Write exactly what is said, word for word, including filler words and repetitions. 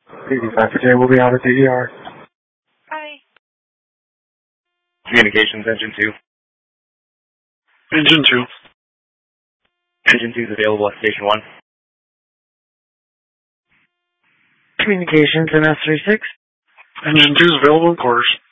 eighty-five for J will be out at the E R. Hi. Communications, engine two. Engine two. Engine two is available at station one. Communications, M S three six. Engine two is available in quarters.